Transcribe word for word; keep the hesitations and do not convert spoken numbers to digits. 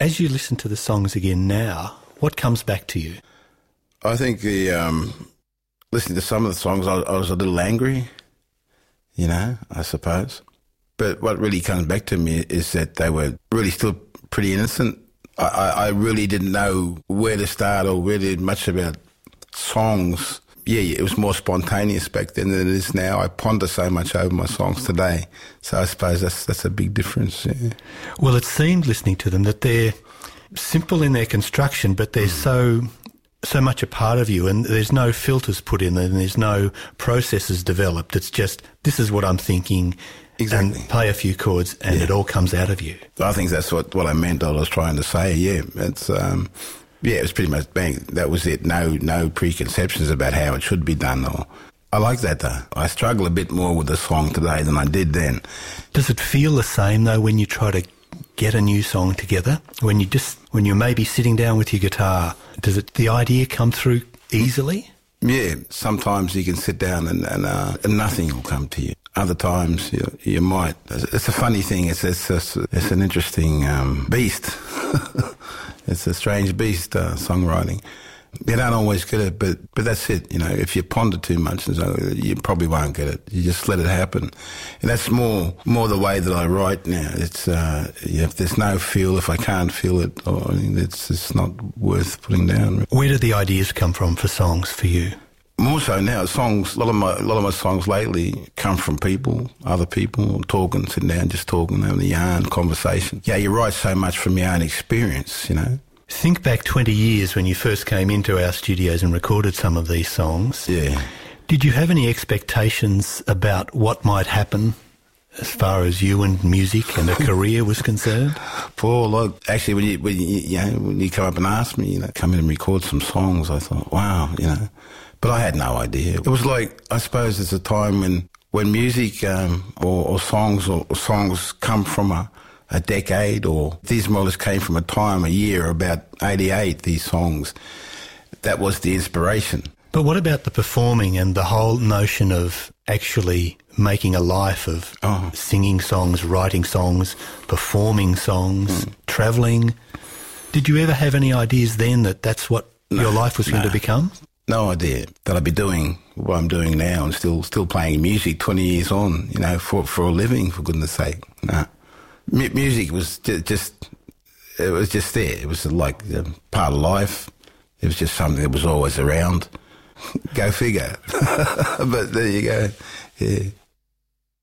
As you listen to the songs again now, what comes back to you? I think the um, listening to some of the songs, I, I was a little angry, you know, I suppose. But what really comes back to me is that they were really still pretty innocent. I, I, I really didn't know where to start or really much about songs. Yeah, it was more spontaneous back then than it is now. I ponder so much over my songs today. So I suppose that's that's a big difference. Yeah. Well, it seemed, listening to them, that they're simple in their construction, but they're mm. so so much a part of you, and there's no filters put in them, and there's no processes developed. It's just, this is what I'm thinking, exactly. And play a few chords, and yeah. it all comes out of you. I think that's what, what I meant, I was trying to say, yeah. It's... Um, Yeah, it was pretty much bang. That was it. No, no preconceptions about how it should be done. Or I like that though. I struggle a bit more with the song today than I did then. Does it feel the same though when you try to get a new song together? When you just when you're maybe sitting down with your guitar, does it the idea come through easily? Yeah, sometimes you can sit down and and, uh, and nothing will come to you. Other times you, you might. It's a funny thing. It's it's it's, it's an interesting um, beast. It's a strange beast, uh, songwriting. You don't always get it, but but that's it. You know, if you ponder too much, you probably won't get it. You just let it happen, and that's more more the way that I write now. It's uh, if there's no feel, if I can't feel it, or it's it's not worth putting down. Where do the ideas come from for songs for you? More so now, songs. A lot of my a lot of my songs lately come from people, other people, talking, sitting down, just talking, having a yarn, conversation. Yeah, you write so much from your own experience, you know. Think back twenty years when you first came into our studios and recorded some of these songs. Yeah. Did you have any expectations about what might happen as far as you and music and a career was concerned? Paul, look, actually, when you when you, you know when you come up and ask me, you know, come in and record some songs, I thought, wow, you know. But I had no idea. It was like, I suppose it's a time when, when music um, or, or songs or, or songs come from a, a decade, or these more or less came from a time, a year, about eighty-eight, these songs. That was the inspiration. But what about the performing and the whole notion of actually making a life of oh. singing songs, writing songs, performing songs, mm. travelling? Did you ever have any ideas then that that's what no, your life was going no. to become? No idea that I'd be doing what I'm doing now and still still playing music twenty years on, you know, for for a living, for goodness sake. No. M- music was just, just, it was just there. It was like a part of life. It was just something that was always around. Go figure. But there you go. Yeah.